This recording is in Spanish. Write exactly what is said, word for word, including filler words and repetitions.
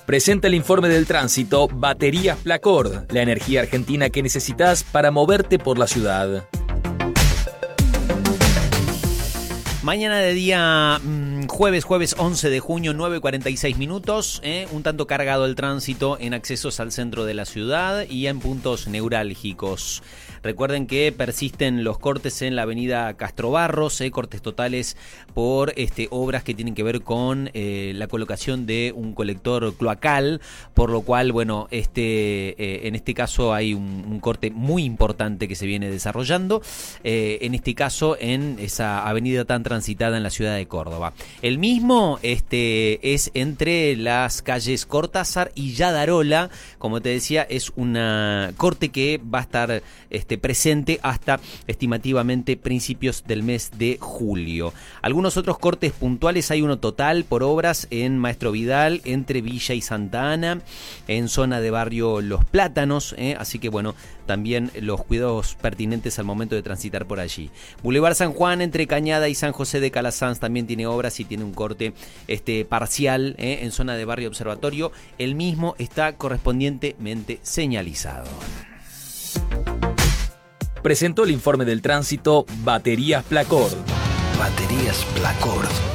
Presenta el informe del tránsito Baterías Placord, la energía argentina que necesitas para moverte por la ciudad. Mañana de día mmm, jueves, jueves once de junio, nueve cuarenta y seis minutos, ¿eh? un tanto cargado el tránsito en accesos al centro de la ciudad y en puntos neurálgicos. Recuerden que persisten los cortes en la avenida Castro Barros, eh, cortes totales por este, obras que tienen que ver con eh, la colocación de un colector cloacal, por lo cual, bueno, este, eh, en este caso hay un, un corte muy importante que se viene desarrollando, eh, en este caso en esa avenida tan transitada en la ciudad de Córdoba. El mismo este, es entre las calles Cortázar y Yadarola, como te decía, es un corte que va a estar este, presente hasta estimativamente principios del mes de julio. Algunos otros cortes puntuales, hay uno total por obras en Maestro Vidal, entre Villa y Santa Ana, en zona de barrio Los Plátanos, ¿eh? Así que bueno, también los cuidados pertinentes al momento de transitar por allí. Boulevard San Juan, entre Cañada y San José de Calasanz, también tiene obras y tiene un corte este, parcial ¿eh? en zona de barrio Observatorio. El mismo está correspondientemente señalizado. Presentó el informe del tránsito Baterías Placord. Baterías Placord.